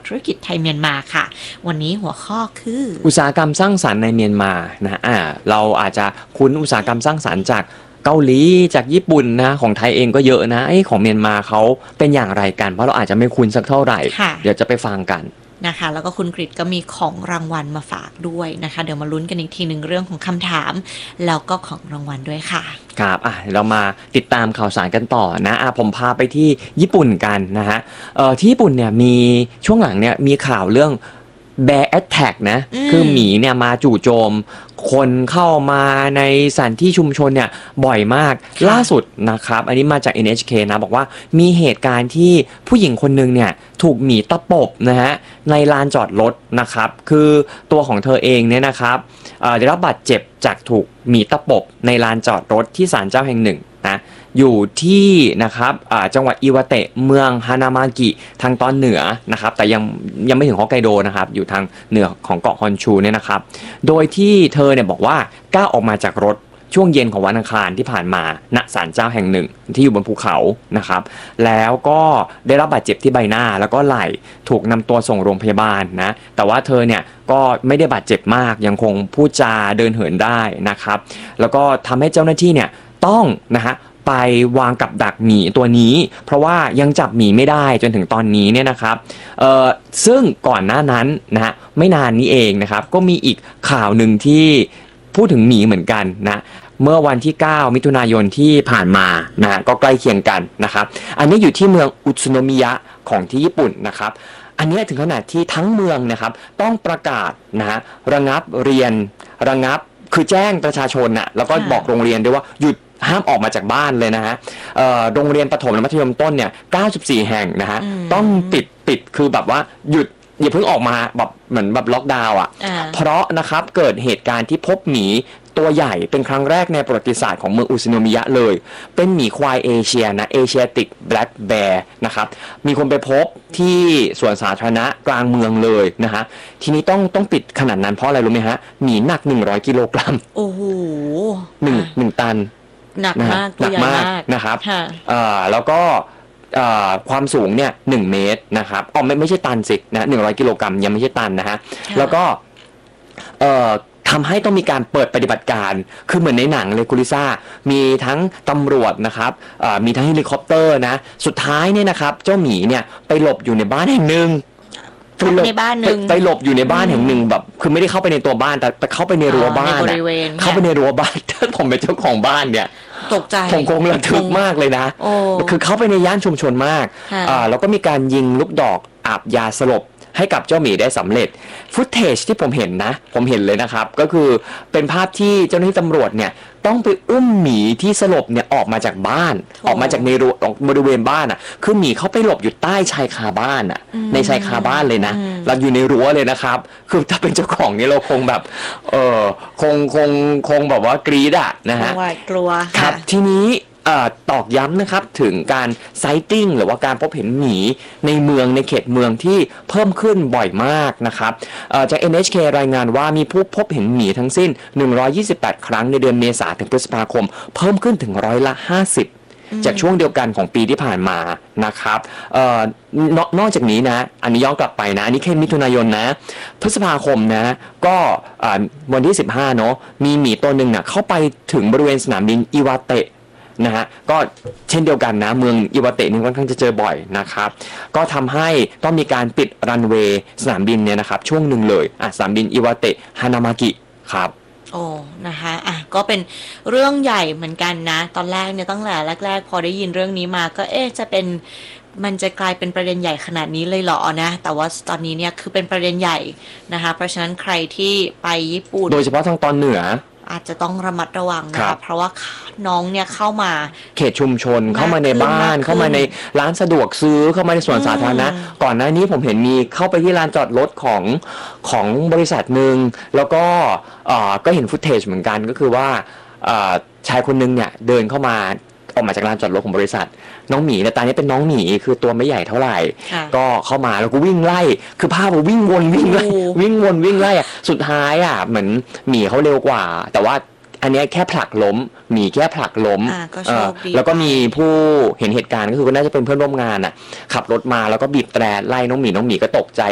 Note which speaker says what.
Speaker 1: ธุรกิจไทยเมียนมาค่ะวันนี้หัวข้อคือ
Speaker 2: อุตสาหกรรมสร้างสรรค์ในเมียนมานะเราอาจจะคุ้นอุตสาหกรรมสร้างสรรค์จากเกาหลีจากญี่ปุ่นนะของไทยเองก็เยอะนะของเมียนมาเขาเป็นอย่างไรกันเพราะเราอาจจะไม่คุ้นสักเท่าไหร่เดี๋ยวจะไปฟังกัน
Speaker 1: นะคะแล้วก็คุณกฤษก็มีของรางวัลมาฝากด้วยนะคะเดี๋ยวมาลุ้นกันอีกทีหนึ่งเรื่องของคำถามแล้วก็ของรางวัลด้วยค่ะ
Speaker 2: ครับเรามาติดตามข่าวสารกันต่อนะผมพาไปที่ญี่ปุ่นกันนะฮะที่ญี่ปุ่นเนี่ยมีช่วงหลังเนี่ยมีข่าวเรื่องBear Attack นะคือหมีเนี่ยมาจู่โจมคนเข้ามาในสถานที่ชุมชนเนี่ยบ่อยมากล่าสุดนะครับอันนี้มาจาก NHK นะบอกว่ามีเหตุการณ์ที่ผู้หญิงคนนึงเนี่ยถูกหมีตะปบนะฮะในลานจอดรถนะครับคือตัวของเธอเองเนี่ยนะครับได้รับบาดเจ็บจากถูกหมีตะปบในลานจอดรถที่ศาลเจ้าแห่งหนึ่งนะอยู่ที่นะครับจังหวัดอิวาเตะเมืองฮานามากิทางตอนเหนือนะครับแต่ยังไม่ถึงฮอกไกโดนะครับอยู่ทางเหนือของเกาะฮอนชูเนี่ยนะครับโดยที่เธอเนี่ยบอกว่าก้าวออกมาจากรถช่วงเย็นของวันอังคารที่ผ่านมาณศาลเจ้าแห่งหนึ่งที่อยู่บนภูเขานะครับแล้วก็ได้รับบาดเจ็บที่ใบหน้าแล้วก็ไหล่ถูกนำตัวส่งโรงพยาบาลนะแต่ว่าเธอเนี่ยก็ไม่ได้บาดเจ็บมากยังคงพูดจาเดินเหินได้นะครับแล้วก็ทำให้เจ้าหน้าที่เนี่ยต้องนะฮะไปวางกับดักหมีตัวนี้เพราะว่ายังจับหมีไม่ได้จนถึงตอนนี้เนี่ยนะครับซึ่งก่อนหน้านั้นนะฮะไม่นานนี้เองนะครับก็มีอีกข่าวหนึ่งที่พูดถึงหมีเหมือนกันนะเมื่อวันที่9มิถุนายนที่ผ่านมานะก็ใกล้เคียงกันนะครับอันนี้อยู่ที่เมืองอุซุโนมิยะของที่ญี่ปุ่นนะครับอันนี้ถึงขนาดที่ทั้งเมืองนะครับต้องประกาศนะฮะระงับเรียนระงับคือแจ้งประชาชนน่ะแล้วก็บอกโรงเรียนด้วยว่าหยุดห้ามออกมาจากบ้านเลยนะฮะโรงเรียนประถมและมัธยมต้นเนี่ย94แห่งนะฮะต้องปิดคือแบบว่าหยุดอย่าเพิ่งออกมาแบบเหมือนแบบล็อกดาวน์เพราะนะครับเกิดเหตุการณ์ที่พบหมีตัวใหญ่เป็นครั้งแรกในประวัติศาสตร์ของเมืองอุซุโนมิยะเลยเป็นหมีควายเอเชียนะเอเชียติกแบล็กแบร์นะครับมีคนไปพบที่สวนสาธารณะกลางเมืองเลยนะฮะทีนี้ต้องปิดขนาดนั้นเพราะอะไรรู้ไหมฮะหมีหนัก100กิโลกรัม
Speaker 1: โอ้โห
Speaker 2: 1ตัน
Speaker 1: หนักมากตัวใหญ่มาก
Speaker 2: นะครับแล้วก็ความสูงเนี่ย1เมตรนะครับไม่ใช่ตันสินะ100กิโลกรัมยังไม่ใช่ตันนะฮะแล้วก็ทำให้ต้องมีการเปิดปฏิบัติการคือเหมือนในหนังเลยคุณลิซ่ามีทั้งตำรวจนะครับมีทั้งเฮลิคอปเตอร์นะสุดท้ายเนี่ยนะครับเจ้าหมีเนี่ยไปหลบอยู่ในบ้านแห่งหนึ่งไปหลบอยู่ในบ้านแห่งหนึ่งแบบคือไม่ได้เข้าไปในตัวบ้านแต่เข้าไปในรั้วบ้านเข้าไปในรั้วบ้านถ้าผมเป็นเจ้าของบ้านเนี่ย
Speaker 1: ตกใจ
Speaker 2: ผมคงระทึกมากเลยนะคือเข้าไปในย่านชุมชนมากแล้วก็มีการยิงลูกดอกอาบยาสลบให้กับเจ้าหมีได้สำเร็จฟุตเทจที่ผมเห็นเลยนะครับก็คือเป็นภาพที่เจ้าหน้าที่ตำรวจเนี่ยต้องไปอุ้มหมีที่สลบเนี่ยออกมาจากบ้านออกมาจากในรั้วบริเวณบ้านคือหมีเขาไปหลบอยู่ใต้ชายคาบ้านในชายคาบ้านเลยนะเราอยู่ในรั้วเลยนะครับคือถ้าเป็นเจ้าของนี่เราคงแบบคงแบบว่ากรี๊ดนะฮะ
Speaker 1: กลัว
Speaker 2: ครับทีนี้ตอกย้ำนะครับถึงการไซติ้งหรือว่าการพบเห็นหมีในเมืองในเขตเมืองที่เพิ่มขึ้นบ่อยมากนะครับจาก NHK รายงานว่ามีผู้พบเห็นหมีทั้งสิ้น128ครั้งในเดือนเมษายนถึงพฤษภาคมเพิ่มขึ้นถึง50%จากช่วงเดียวกันของปีที่ผ่านมานะครับนอกจากนี้นะอันนี้ย้อนกลับไปนะอันนี้แค่มิถุนายนนะพฤษภาคมนะก็วันที่15เนาะมีหมีตัวหนึ่งนะเข้าไปถึงบริเวณสนามบินอิวาเตะนะฮะก็เช่นเดียวกันนะเมืองอิวาเตะนี่ค่อนข้างจะเจอบ่อยนะครับก็ทำให้ต้องมีการปิดรันเวย์สนามบินเนี่ยนะครับช่วงหนึ่งเลยสนามบินอิวาเตะฮานามากิครับ
Speaker 1: โอ้นะคะก็เป็นเรื่องใหญ่เหมือนกันนะตอนแรกเนี่ยตั้งแต่แรกพอได้ยินเรื่องนี้มาก็จะเป็นมันจะกลายเป็นประเด็นใหญ่ขนาดนี้เลยเหรอนะแต่ว่าตอนนี้เนี่ยคือเป็นประเด็นใหญ่นะคะเพราะฉะนั้นใครที่ไปญี่ปุ่น
Speaker 2: โดยเฉพาะทางตอนเหนือ
Speaker 1: อาจจะต้องระมัดระวังนะคะเพราะว่าน้องเนี่ยเข้ามา
Speaker 2: เขตชุมชนเข้ามาในบ้านเข้ามาในร้านสะดวกซื้อเข้ามาในสวนสาธารณะก่อนหน้านี้ผมเห็นมีเข้าไปที่ลานจอดรถของบริษัทหนึ่งแล้วก็เห็นฟุตเทจเหมือนกันก็คือว่าชายคนนึงเนี่ยเดินเข้ามาออกมาจากลานจอดรถของบริษัทน้องหมีแต่ตอนนี้เป็นน้องหมีคือตัวไม่ใหญ่เท่าไหร่ก็เข้ามาแล้วก็วิ่งไล่คือภาพวิ่งวนวิ่งไล่สุดท้ายเหมือนหมีเขาเร็วกว่าแต่ว่าอันนี้แค่ผลักล้มหมีแค่ผลักล้มแล้วก็มีผู้เห็นเหตุการณ์ก็คือน่าจะเป็นเพื่อนร่วมงานขับรถมาแล้วก็บีบแตรไล่น้องหมีก็ตกใจ